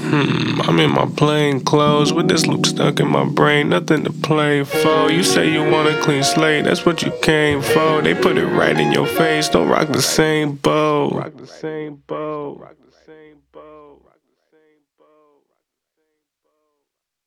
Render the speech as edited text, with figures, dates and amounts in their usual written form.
I'm in my plain clothes with this loop stuck in my brain, nothing to play for. You say you want a clean slate, that's what you came for. They put it right in your face, don't rock the same boat.